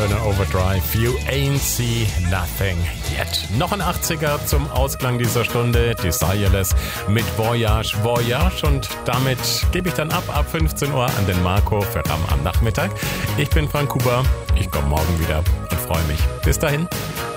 Turner Overdrive, You Ain't See Nothing Yet. Noch ein 80er zum Ausklang dieser Stunde, Desireless mit Voyage, Voyage, und damit gebe ich dann ab 15 Uhr an den Marco für Ram am Nachmittag. Ich bin Frank Huber, ich komme morgen wieder und freue mich. Bis dahin.